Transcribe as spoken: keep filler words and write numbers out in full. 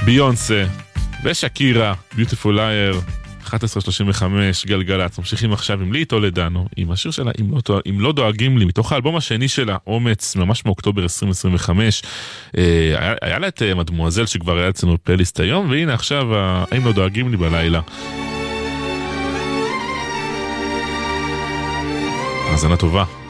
ביונסה ושקירה, ביוטיפול לייר, אחת עשרה שלושים וחמש, גלגלת. ממשיכים עכשיו עם לי טולדנו, עם השיר שלה, אם לא, אם לא דואגים לי, מתוך האלבום השני שלה, אומץ, ממש מאוקטובר עשרים עשרים וחמש. אה, היה, היה לה את מדמואזל שכבר היה אצלנו פלייליסט היום, והנה עכשיו, אם לא דואגים לי בלילה. האזנה טובה.